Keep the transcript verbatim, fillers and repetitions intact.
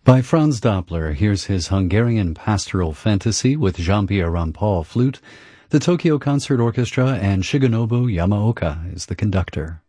By Franz Doppler, here's his Hungarian pastoral fantasy with Jean-Pierre Rampal flute, the Tokyo Concert Orchestra, and Shigenobu Yamaoka is the conductor.